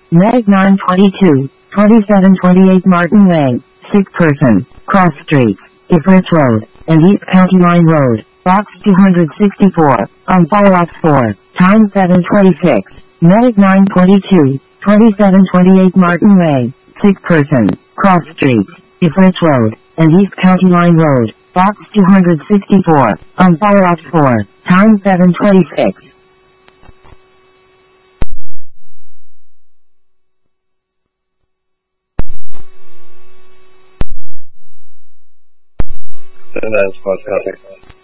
Medic 922, 2728 Martin Way, sick person, cross streets, Ifritz Road, and East County Line Road, box 264, on Firefox 4, time 726. Medic 922, 2728 Martin Way, sick person, cross streets, Ifritz Road, and East County Line Road, box 264, on Firefox 4, time 726. Send that squad traffic.